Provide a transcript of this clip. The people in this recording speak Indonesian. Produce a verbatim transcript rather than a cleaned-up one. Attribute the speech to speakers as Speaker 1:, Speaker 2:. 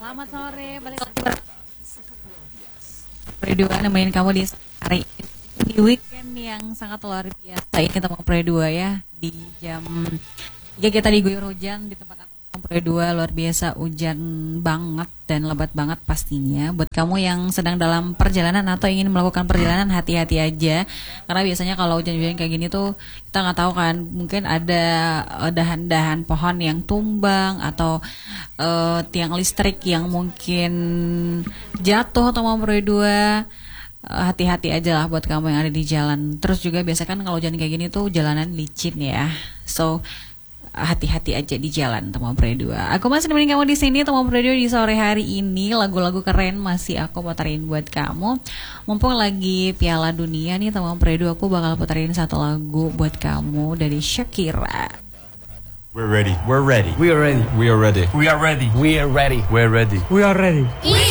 Speaker 1: Selamat sore, balik lagi berdua nemenin kamu di hari ini, di weekend yang sangat luar biasa. Ini kita mau pre dua ya di jam tiga kita diguyur hujan di tempat aku. Pre dua luar biasa, hujan banget dan lebat banget pastinya. Buat kamu yang sedang dalam perjalanan atau ingin melakukan perjalanan, hati-hati aja. Karena biasanya kalau hujan-hujan kayak gini tuh kita nggak tahu kan, mungkin ada uh, dahan-dahan pohon yang tumbang atau uh, tiang listrik yang mungkin jatuh atau mau pre dua. Uh, hati-hati aja lah buat kamu yang ada di jalan. Terus juga biasa kan kalau hujan kayak gini tuh jalanan licin ya. So hati-hati aja di jalan teman pre dua. Aku masih nemenin kamu di sini teman pre dua di sore hari ini. Lagu-lagu keren masih aku puterin buat kamu. Mumpung lagi Piala Dunia nih teman pre dua, aku bakal puterin satu lagu buat kamu dari Shakira.
Speaker 2: We're ready. We're ready.
Speaker 3: We are ready.
Speaker 2: We are ready.
Speaker 3: We are ready.
Speaker 2: We're ready.
Speaker 3: We are ready.
Speaker 2: We are ready.
Speaker 4: We